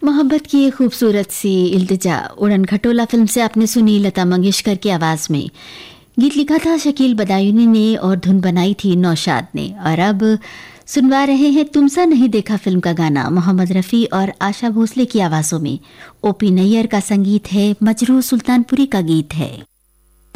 मोहब्बत की एक खूबसूरत सी इल्तिजा उड़न खटोला फिल्म से आपने सुनी लता मंगेशकर की आवाज में। गीत लिखा था शकील बदायूनी ने और धुन बनाई थी नौशाद ने। और अब सुनवा रहे हैं तुमसा नहीं देखा फिल्म का गाना मोहम्मद रफ़ी और आशा भोसले की आवाज़ों में। ओपी नैयर का संगीत है, मजरूह सुल्तानपुरी का गीत है।